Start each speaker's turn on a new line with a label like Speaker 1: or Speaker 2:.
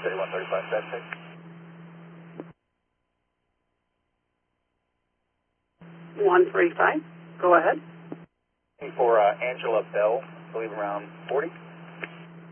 Speaker 1: 3135, that's it.
Speaker 2: One 135, go ahead.
Speaker 1: For Angela Bell, I believe around 40.